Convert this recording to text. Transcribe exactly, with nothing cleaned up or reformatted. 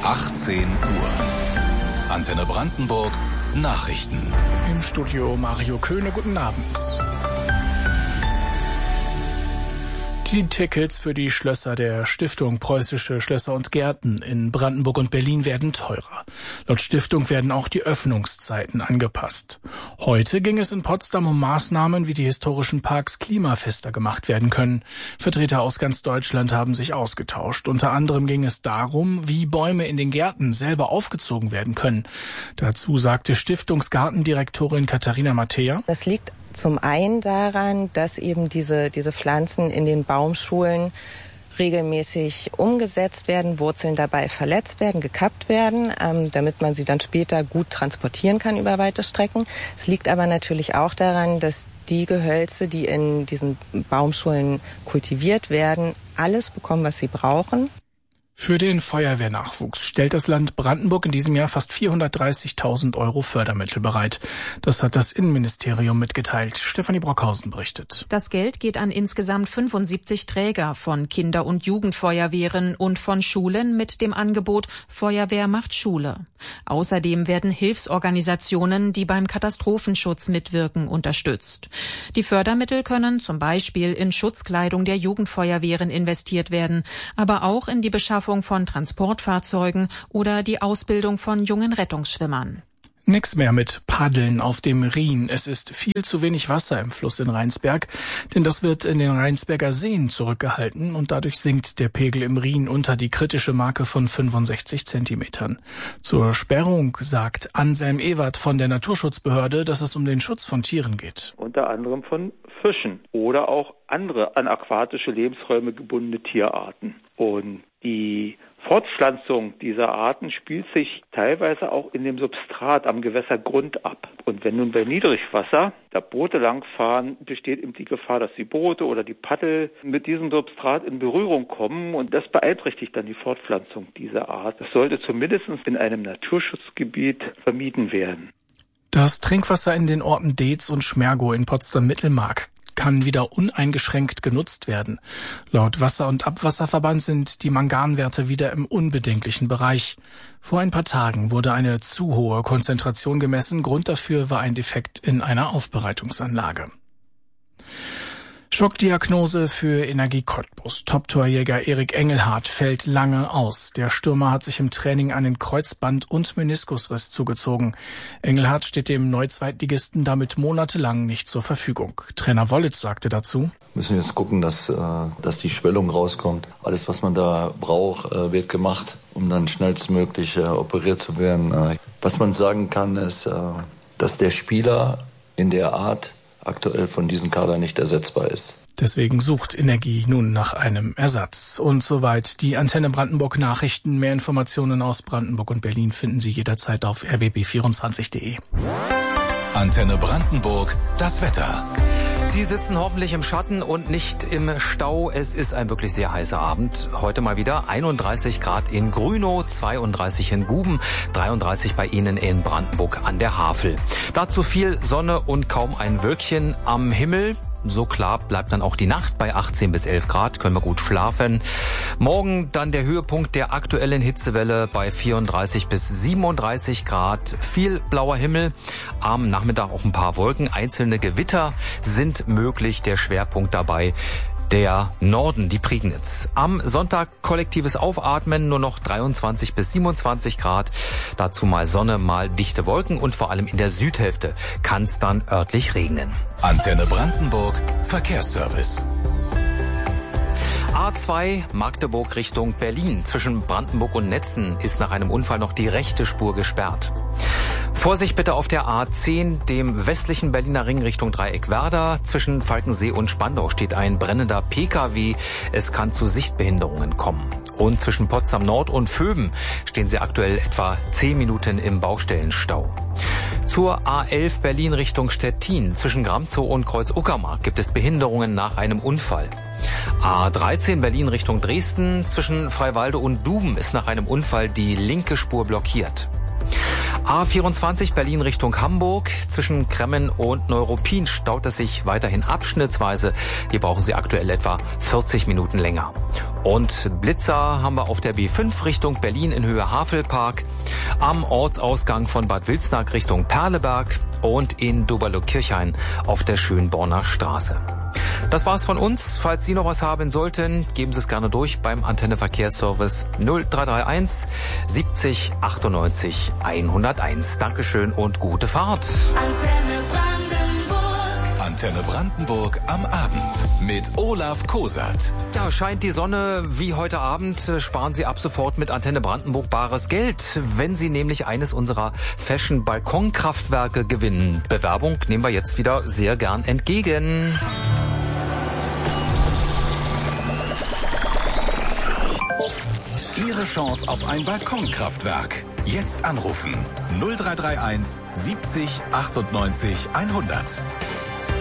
achtzehn Uhr. Antenne Brandenburg Nachrichten. Im Studio Mario Köhne, guten Abend. Die Tickets für die Schlösser der Stiftung Preußische Schlösser und Gärten in Brandenburg und Berlin werden teurer. Laut Stiftung werden auch die Öffnungszeiten angepasst. Heute ging es in Potsdam um Maßnahmen, wie die historischen Parks klimafester gemacht werden können. Vertreter aus ganz Deutschland haben sich ausgetauscht. Unter anderem ging es darum, wie Bäume in den Gärten selber aufgezogen werden können. Dazu sagte Stiftungsgartendirektorin Katharina Mattea: Das liegt zum einen daran, dass eben diese, diese Pflanzen in den Baumschulen regelmäßig umgesetzt werden, Wurzeln dabei verletzt werden, gekappt werden, ähm, damit man sie dann später gut transportieren kann über weite Strecken. Es liegt aber natürlich auch daran, dass die Gehölze, die in diesen Baumschulen kultiviert werden, alles bekommen, was sie brauchen. Für den Feuerwehrnachwuchs stellt das Land Brandenburg in diesem Jahr fast vierhundertdreißigtausend Euro Fördermittel bereit. Das hat das Innenministerium mitgeteilt. Stefanie Brockhausen berichtet. Das Geld geht an insgesamt fünfundsiebzig Träger von Kinder- und Jugendfeuerwehren und von Schulen mit dem Angebot Feuerwehr macht Schule. Außerdem werden Hilfsorganisationen, die beim Katastrophenschutz mitwirken, unterstützt. Die Fördermittel können zum Beispiel in Schutzkleidung der Jugendfeuerwehren investiert werden, aber auch in die Beschaffung von Transportfahrzeugen oder die Ausbildung von jungen Rettungsschwimmern. Nix mehr mit Paddeln auf dem Rhin. Es ist viel zu wenig Wasser im Fluss in Rheinsberg, denn das wird in den Rheinsberger Seen zurückgehalten und dadurch sinkt der Pegel im Rhin unter die kritische Marke von fünfundsechzig Zentimetern. Zur Sperrung sagt Anselm Ewert von der Naturschutzbehörde, dass es um den Schutz von Tieren geht. Unter anderem von Fischen oder auch andere an aquatische Lebensräume gebundene Tierarten. Und die Fortpflanzung dieser Arten spielt sich teilweise auch in dem Substrat am Gewässergrund ab. Und wenn nun bei Niedrigwasser da Boote langfahren, besteht eben die Gefahr, dass die Boote oder die Paddel mit diesem Substrat in Berührung kommen. Und das beeinträchtigt dann die Fortpflanzung dieser Art. Das sollte zumindest in einem Naturschutzgebiet vermieden werden. Das Trinkwasser in den Orten Deetz und Schmergow in Potsdam-Mittelmark kann wieder uneingeschränkt genutzt werden. Laut Wasser- und Abwasserverband sind die Manganwerte wieder im unbedenklichen Bereich. Vor ein paar Tagen wurde eine zu hohe Konzentration gemessen. Grund dafür war ein Defekt in einer Aufbereitungsanlage. Schockdiagnose für Energie Cottbus. Top-Torjäger Erik Engelhardt fällt lange aus. Der Stürmer hat sich im Training einen Kreuzband- und Meniskusriss zugezogen. Engelhardt steht dem Neu-Zweitligisten damit monatelang nicht zur Verfügung. Trainer Wollitz sagte dazu: Müssen wir jetzt gucken, dass, dass die Schwellung rauskommt. Alles, was man da braucht, wird gemacht, um dann schnellstmöglich operiert zu werden. Was man sagen kann, ist, dass der Spieler in der Art aktuell von diesem Kader nicht ersetzbar ist. Deswegen sucht Energie nun nach einem Ersatz. Und soweit die Antenne Brandenburg Nachrichten. Mehr Informationen aus Brandenburg und Berlin finden Sie jederzeit auf r b b vierundzwanzig punkt de. Antenne Brandenburg, das Wetter. Sie sitzen hoffentlich im Schatten und nicht im Stau. Es ist ein wirklich sehr heißer Abend. Heute mal wieder einunddreißig Grad in Grünow, zweiunddreißig in Guben, dreiunddreißig bei Ihnen in Brandenburg an der Havel. Dazu viel Sonne und kaum ein Wölkchen am Himmel. So klar bleibt dann auch die Nacht bei achtzehn bis elf Grad, können wir gut schlafen. Morgen dann der Höhepunkt der aktuellen Hitzewelle bei vierunddreißig bis siebenunddreißig Grad. Viel blauer Himmel, am Nachmittag auch ein paar Wolken, einzelne Gewitter sind möglich, der Schwerpunkt dabei der Norden, die Prignitz. Am Sonntag kollektives Aufatmen, nur noch dreiundzwanzig bis siebenundzwanzig Grad. Dazu mal Sonne, mal dichte Wolken und vor allem in der Südhälfte kann es dann örtlich regnen. Antenne Brandenburg, Verkehrsservice. A zwei Magdeburg Richtung Berlin. Zwischen Brandenburg und Netzen ist nach einem Unfall noch die rechte Spur gesperrt. Vorsicht bitte auf der A zehn, dem westlichen Berliner Ring Richtung Dreieckwerder. Zwischen Falkensee und Spandau steht ein brennender P K W. Es kann zu Sichtbehinderungen kommen. Und zwischen Potsdam Nord und Vöben stehen Sie aktuell etwa zehn Minuten im Baustellenstau. Zur A elf Berlin Richtung Stettin. Zwischen Gramzow und Kreuz-Uckermark gibt es Behinderungen nach einem Unfall. A dreizehn Berlin Richtung Dresden. Zwischen Freiwalde und Duben ist nach einem Unfall die linke Spur blockiert. A vierundzwanzig Berlin Richtung Hamburg. Zwischen Kremmen und Neuruppin staut es sich weiterhin abschnittsweise. Hier brauchen Sie aktuell etwa vierzig Minuten länger. Und Blitzer haben wir auf der B fünf Richtung Berlin in Höhe Havelpark, am Ortsausgang von Bad Wilsnack Richtung Perleberg und in Doberlo-Kirchhain auf der Schönborner Straße. Das war's von uns. Falls Sie noch was haben sollten, geben Sie es gerne durch beim Antenne Verkehrsservice null drei drei eins siebzig achtundneunzig hunderteins. Dankeschön und gute Fahrt. Antenne Brandenburg. Antenne Brandenburg am Abend mit Olaf Kosat. Ja, scheint die Sonne wie heute Abend, sparen Sie ab sofort mit Antenne Brandenburg bares Geld, wenn Sie nämlich eines unserer Fashion-Balkonkraftwerke gewinnen. Bewerbung nehmen wir jetzt wieder sehr gern entgegen. Ihre Chance auf ein Balkonkraftwerk. Jetzt anrufen null drei drei eins siebzig achtundneunzig hundert.